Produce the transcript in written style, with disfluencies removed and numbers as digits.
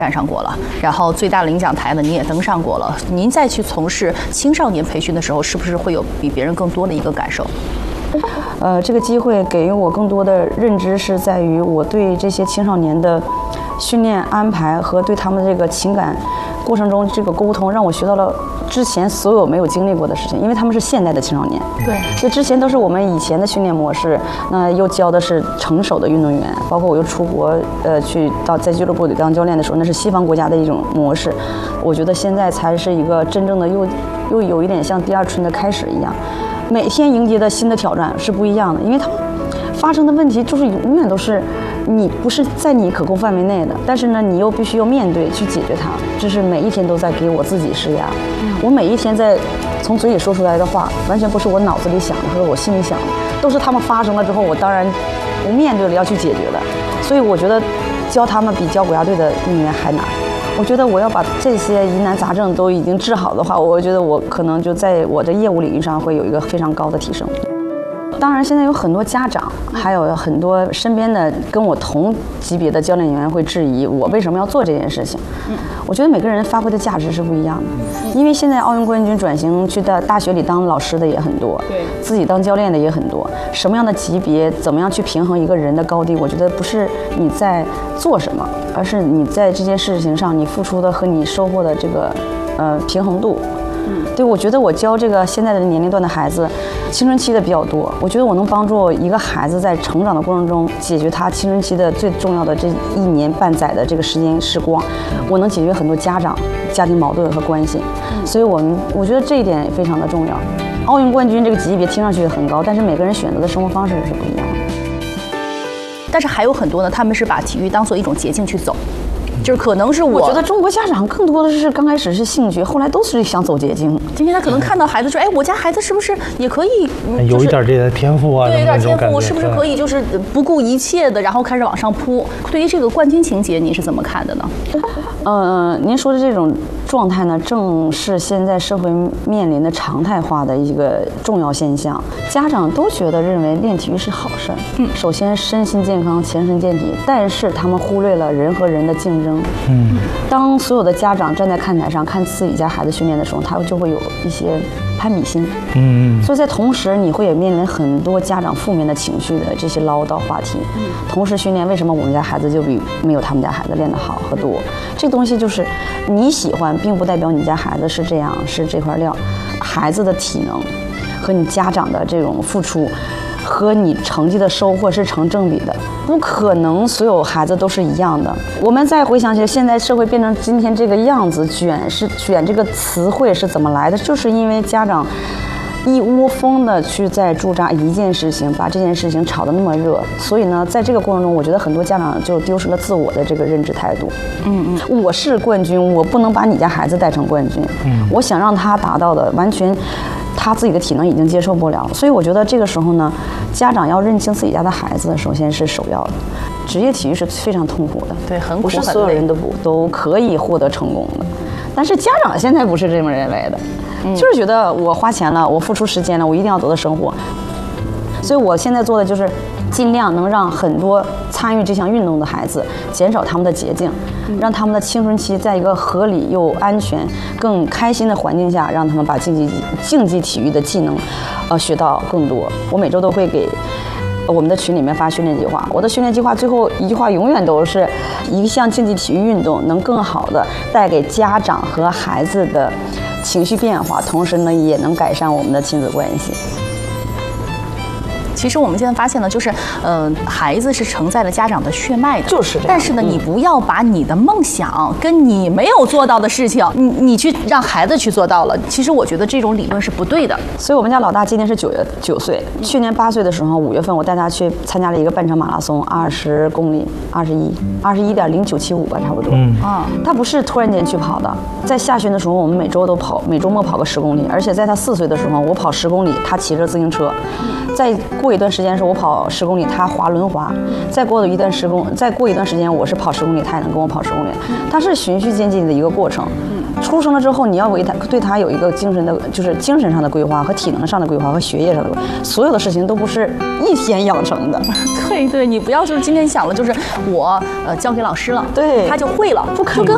站上过了，然后最大领奖台呢你也登上过了。您再去从事青少年培训的时候，是不是会有比别人更多的一个感受？ 这个机会给予我更多的认知，是在于我对这些青少年的训练安排和对他们这个情感过程中这个沟通，让我学到了之前所有没有经历过的事情。因为他们是现代的青少年， 对， 所以之前都是我们以前的训练模式，那又教的是成熟的运动员，包括我又出国在俱乐部里当教练的时候，那是西方国家的一种模式。我觉得现在才是一个真正的又有一点像第二春的开始一样。每天迎接的新的挑战是不一样的，因为他们发生的问题就是永远都是你不是在你可控范围内的，但是呢，你又必须要面对去解决它，这是每一天都在给我自己施压。我每一天在从嘴里说出来的话，完全不是我脑子里想的或者我心里想的，都是他们发生了之后，我当然我面对了要去解决的。所以我觉得教他们比教国家队的运动员还难。我觉得我要把这些疑难杂症都已经治好的话，我觉得我可能就在我的业务领域上会有一个非常高的提升。当然，现在有很多家长，还有很多身边的跟我同级别的教练员会质疑我为什么要做这件事情。我觉得每个人发挥的价值是不一样的，因为现在奥运冠军转型去到大学里当老师的也很多， 对， 自己当教练的也很多。什么样的级别，怎么样去平衡一个人的高低？我觉得不是你在做什么，而是你在这件事情上你付出的和你收获的这个平衡度。对，我觉得我教这个现在的年龄段的孩子，青春期的比较多。我觉得我能帮助一个孩子在成长的过程中解决他青春期的最重要的这1年半载的这个时光，我能解决很多家庭矛盾和关系。所以我觉得这一点非常的重要。奥运冠军这个级别听上去很高，但是每个人选择的生活方式是不一样的。 但是还有很多呢，他们是把体育当做一种捷径去走。就是可能是我觉得中国家长更多的是刚开始是兴趣，后来都是想走捷径。 今天他可能看到孩子说，哎，我家孩子是不是也可以， 有一点这个天赋啊？ 对，有点天赋， 是是不是可以就是不顾一切的，然后开始往上扑？对于这个冠军情节，你是怎么看的呢？ 您说的这种状态呢，正是现在社会面临的常态化的一个重要现象。家长都认为练体育是好事儿。首先身心健康，强身健体，但是他们忽略了人和人的竞争。当所有的家长站在看台上看自己家孩子训练的时候，他就会有一些攀比心。所以在同时，你会也面临很多家长负面的情绪的这些唠叨话题。同时训练，为什么我们家孩子就比没有他们家孩子练得好和多？这东西就是你喜欢，并不代表你家孩子是这样，是这块料。孩子的体能和你家长的这种付出，和你成绩的收获是成正比的，不可能所有孩子都是一样的。我们再回想起来，现在社会变成今天这个样子，卷这个词汇是怎么来的？就是因为家长一窝蜂的去在驻扎一件事情，把这件事情炒得那么热，所以呢，在这个过程中，我觉得很多家长就丢失了自我的这个认知态度。我是冠军，我不能把你家孩子带成冠军。我想让他达到的完全。他自己的体能已经接受不了，所以我觉得这个时候呢，家长要认清自己家的孩子，首先是首要的。职业体育是非常痛苦的， 对，很苦， 不是所有人都可以获得成功的。但是家长现在不是这么认为的，就是觉得我花钱了，我付出时间了，我一定要得到生活。所以我现在做的就是尽量能让很多参与这项运动的孩子减少他们的捷径，让他们的青春期在一个合理又安全、更开心的环境下，让他们把竞技体育的技能，学到更多。我每周都会给我们的群里面发训练计划，我的训练计划最后一句话永远都是：一项竞技体育运动能更好的带给家长和孩子的情绪变化，同时呢，也能改善我们的亲子关系。 其实我们现在发现呢，就是孩子是承载了家长的血脉的， 就是这样。 但是呢，你不要把你的梦想跟你没有做到的事情，你去让孩子去做到了。其实我觉得这种理论是不对的。 所以我们家老大今年是9岁，去年8岁的时候，5月份我带他去参加了一个半程马拉松，20公里，21.0975吧，差不多。他不是突然间去跑的，在夏训的时候，我们每周末跑个10公里，而且在他4岁的时候，我跑10公里，他骑着自行车。再过一段时间的时候，我跑10公里，他滑轮滑；再过一段时间，我是跑10公里，他也能跟我跑10公里。它是循序渐进的一个过程。出生了之后，你要对他有一个精神上的规划和体能上的规划和学业上的规划，所有的事情都不是一天养成的。 对，你不要就是今天想了，就是我交给老师了， 对， 他就会了， 不可能， 就跟